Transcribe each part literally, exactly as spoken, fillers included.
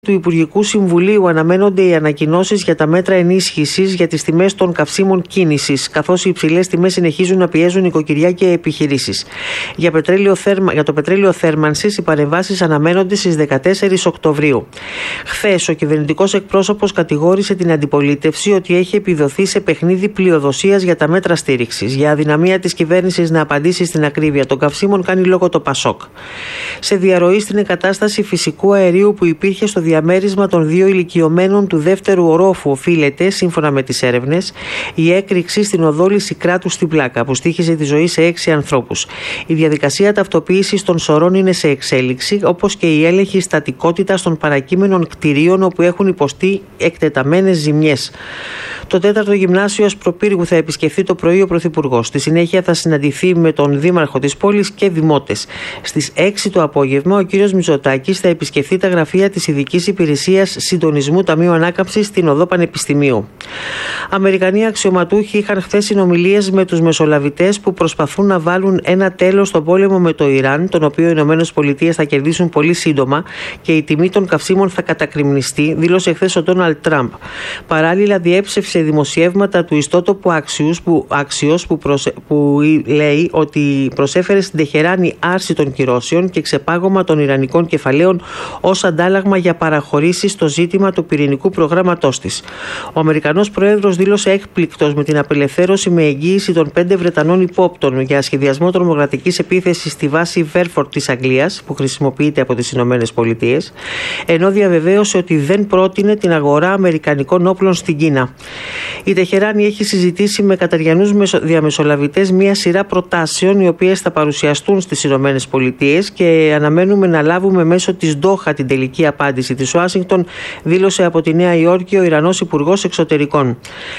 Του Υπουργικού Συμβουλίου αναμένονται οι ανακοινώσεις για τα μέτρα ενίσχυσης για τις τιμές των καυσίμων κίνησης, καθώς οι υψηλές τιμές συνεχίζουν να πιέζουν νοικοκυριά και επιχειρήσεις. Για, πετρέλαιο θέρμα, για το πετρέλαιο θέρμανσης, οι παρεμβάσεις αναμένονται στις δεκατέσσερις Οκτωβρίου. Χθες, ο κυβερνητικός εκπρόσωπος κατηγόρησε την αντιπολίτευση ότι έχει επιδοθεί σε παιχνίδι πλειοδοσίας για τα μέτρα στήριξης. Για αδυναμία της κυβέρνησης να απαντήσει στην ακρίβεια των καυσίμων, κάνει λόγο το Πασόκ. Σε διαρροή στην εγκατάσταση φυσικού αερίου που υπήρχε στο διαμέρισμα των δύο ηλικιωμένων του δεύτερου ορόφου οφείλεται, σύμφωνα με τις έρευνες, η έκρηξη στην οδό Λυσικράτου στην Πλάκα, που στοίχιζε τη ζωή σε έξι ανθρώπους. Η διαδικασία ταυτοποίησης των σωρών είναι σε εξέλιξη, όπως και η έλεγχη στατικότητας των παρακείμενων κτηρίων όπου έχουν υποστεί εκτεταμένες ζημιές. Το τέταρτο γυμνάσιο Ασπροπύργου θα επισκεφθεί το πρωί ο Πρωθυπουργός. Στη συνέχεια θα συναντηθεί με τον Δήμαρχο της πόλης και δημότες. Στις έξι το απόγευμα, ο κ. Μητσοτάκης θα επισκεφθεί τα γραφεία της Ειδικής Υπηρεσίας Συντονισμού Ταμείου Ανάκαμψης στην οδό Πανεπιστημίου. Αμερικανοί αξιωματούχοι είχαν χθες συνομιλίες με τους μεσολαβητές που προσπαθούν να βάλουν ένα τέλος στον πόλεμο με το Ιράν, τον οποίο οι ΗΠΑ θα κερδίσουν πολύ σύντομα και η τιμή των καυσίμων θα κατακριμνιστεί, δήλωσε χθες ο Ντόναλντ Τραμπ. Παράλληλα, διέψευσε δημοσιεύματα του ιστότοπου Axios που, Axios, που, προσε, που λέει ότι προσέφερε στην Τεχεράνη άρση των κυρώσεων και ξεπάγωμα των ιρανικών κεφαλαίων ως αντάλλαγμα για παραχωρήσεις στο ζήτημα του πυρηνικού προγράμματός της. Ο Αμερικανός Πρόεδρος δήλωσε έκπληκτος με την απελευθέρωση με εγγύηση των πέντε Βρετανών υπόπτων για σχεδιασμό τρομοκρατικής επίθεσης στη βάση Βέρφορντ της Αγγλίας, που χρησιμοποιείται από τις Ηνωμένες Πολιτείες, ενώ διαβεβαίωσε ότι δεν πρότεινε την αγορά αμερικανικών όπλων στην Κίνα. Η Τεχεράνη έχει συζητήσει με καταριανούς διαμεσολαβητές μία σειρά προτάσεων, οι οποίες θα παρουσιαστούν στις Ηνωμένες Πολιτείες, και αναμένουμε να λάβουμε μέσω της Ντόχα την τελική απάντηση της Ουάσιγκτον, δήλωσε από τη Νέα Υόρκη ο Ιρανός Υπουργός Εξωτερικών.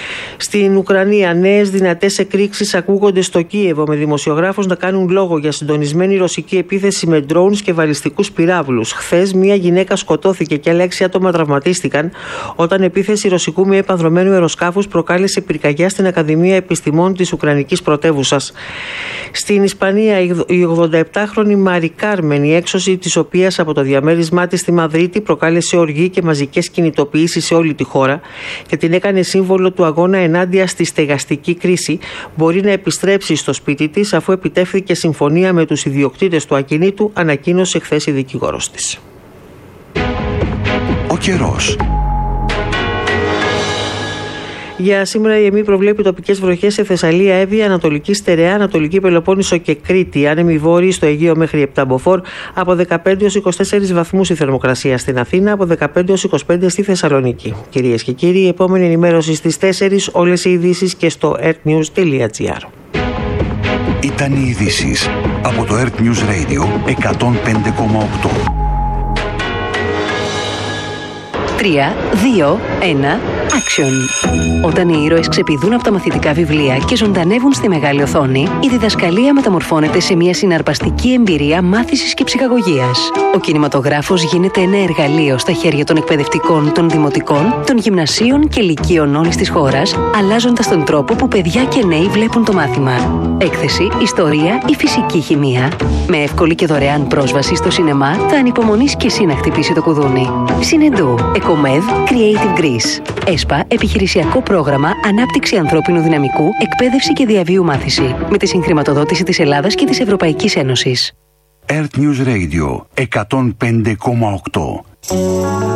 Στην Ουκρανία, νέες δυνατές εκρήξεις ακούγονται στο Κίεβο, με δημοσιογράφους να κάνουν λόγο για συντονισμένη ρωσική επίθεση με drones και βαλιστικούς πυράβλους. Χθες, μία γυναίκα σκοτώθηκε και άλλα έξι άτομα τραυματίστηκαν όταν επίθεση ρωσικού μη επανδρωμένου αεροσκάφους προκάλεσε πυρκαγιά στην Ακαδημία Επιστημών της Ουκρανικής πρωτεύουσας. Στην Ισπανία, η ογδοεπτάχρονη Μαρι Κάρμεν, η έξωση της οποίας από το διαμέρισμά της στη Μαδρίτη προκάλεσε οργή και μαζικές κινητοποιήσεις σε όλη τη χώρα και την έκανε σύμβολο του αγώνα ενάντια στη στεγαστική κρίση, μπορεί να επιστρέψει στο σπίτι της αφού επιτεύχθηκε συμφωνία με τους ιδιοκτήτες του ακινήτου, ανακοίνωσε χθες η δικηγόρος της. Ο καιρός. Για σήμερα η ΕΜΗ προβλέπει τοπικές βροχές σε Θεσσαλία, Εύβοια, Ανατολική Στερεά, Ανατολική Πελοπόννησο και Κρήτη. Άνεμοι βόρειοι στο Αιγαίο μέχρι επτά μποφόρ, από δεκαπέντε έως είκοσι τέσσερις βαθμούς η θερμοκρασία στην Αθήνα, από δεκαπέντε έως είκοσι πέντε στη Θεσσαλονίκη. Κυρίες και κύριοι, η επόμενη ενημέρωση στις τέσσερις, όλες οι ειδήσεις και στο ertnews τελεία gr. Ήταν οι ειδήσεις από το Earth News Radio εκατόν πέντε κόμμα οκτώ. τρία, δύο, ένα, action. Όταν οι ήρωες ξεπηδούν από τα μαθητικά βιβλία και ζωντανεύουν στη μεγάλη οθόνη, η διδασκαλία μεταμορφώνεται σε μια συναρπαστική εμπειρία μάθησης και ψυχαγωγίας. Ο κινηματογράφος γίνεται ένα εργαλείο στα χέρια των εκπαιδευτικών, των δημοτικών, των γυμνασίων και λυκείων όλης της χώρας, αλλάζοντας τον τρόπο που παιδιά και νέοι βλέπουν το μάθημα. Έκθεση, ιστορία ή φυσική χημεία. Με εύκολη και δωρεάν πρόσβαση στο σινεμά, θα ανυπομονείς και εσύ να χτυπήσει το κουδούνι. Συνεντού, Εκομεδ, Creative Greece. ΕΣΠΑ, επιχειρησιακό πρόγραμμα ανάπτυξη ανθρώπινου δυναμικού, εκπαίδευση και διαβίου μάθηση. Με τη συγχρηματοδότηση της Ελλάδας και της Ευρωπαϊκής Ένωσης. Earth News Radio εκατόν πέντε κόμμα οκτώ.